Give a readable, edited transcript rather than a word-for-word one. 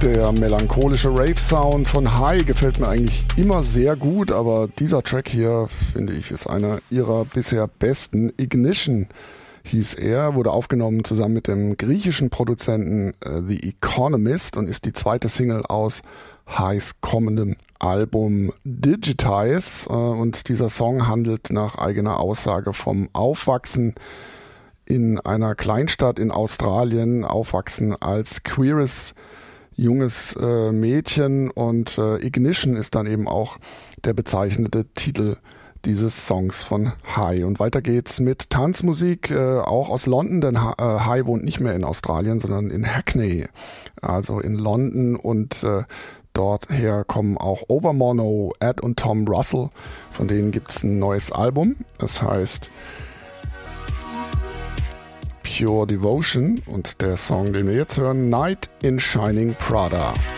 Der melancholische Rave-Sound von High gefällt mir eigentlich immer sehr gut, aber dieser Track hier, finde ich, ist einer ihrer bisher besten. Ignition hieß er, wurde aufgenommen zusammen mit dem griechischen Produzenten The Economist und ist die zweite Single aus Highs kommendem Album Digitize. Und dieser Song handelt nach eigener Aussage vom Aufwachsen in einer Kleinstadt in Australien, Aufwachsen als queeres junges Mädchen, und Ignition ist dann eben auch der bezeichnete Titel dieses Songs von High. Und weiter geht's mit Tanzmusik, auch aus London, denn High wohnt nicht mehr in Australien, sondern in Hackney, also in London, und dorther kommen auch Overmono, Ed und Tom Russell, von denen gibt's ein neues Album, das heißt Pure Devotion, und der Song, den wir jetzt hören, Night in Shining Prada.